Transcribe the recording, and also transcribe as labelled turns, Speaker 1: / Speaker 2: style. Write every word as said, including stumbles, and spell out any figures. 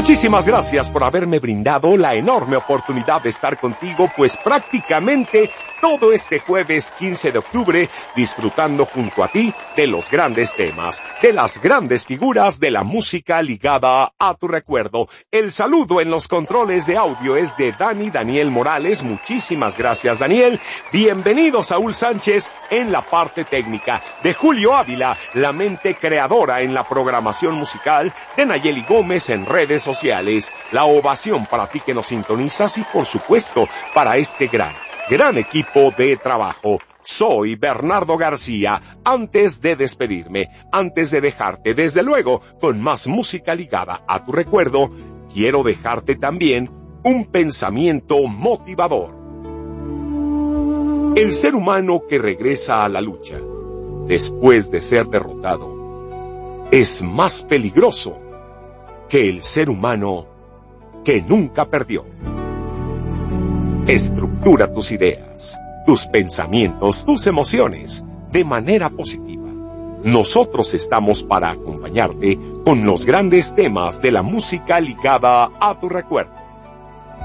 Speaker 1: Muchísimas gracias por haberme brindado la enorme oportunidad de estar contigo, pues prácticamente todo este jueves quince de octubre, disfrutando junto a ti de los grandes temas, de las grandes figuras de la música ligada a tu recuerdo. El saludo en los controles de audio es de Dani Daniel Morales. Muchísimas gracias, Daniel. Bienvenido, Saúl Sánchez, en la parte técnica, de Julio Ávila, la mente creadora en la programación musical, de Nayeli Gómez en redes sociales. La ovación para ti que nos sintonizas y, por supuesto, para este gran, gran equipo de trabajo. Soy Bernardo García. Antes de despedirme, antes de dejarte, desde luego, con más música ligada a tu recuerdo, quiero dejarte también un pensamiento motivador. El ser humano que regresa a la lucha, después de ser derrotado, es más peligroso que el ser humano que nunca perdió. Estructura tus ideas, tus pensamientos, tus emociones de manera positiva. Nosotros estamos para acompañarte con los grandes temas de la música ligada a tu recuerdo.